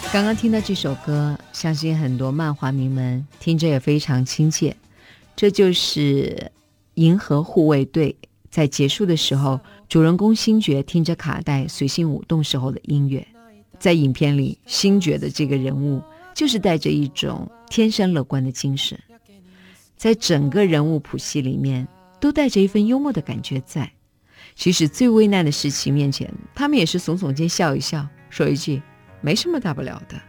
刚刚听到这首歌，相信很多漫画迷们听着也非常亲切。这就是银河护卫队在结束的时候，主人公星爵听着卡带随性舞动时候的音乐。在影片里，星爵的这个人物就是带着一种天生乐观的精神，在整个人物谱系里面都带着一份幽默的感觉在。即使最危难的事情面前，他们也是耸耸肩笑一笑，说一句没什么大不了的。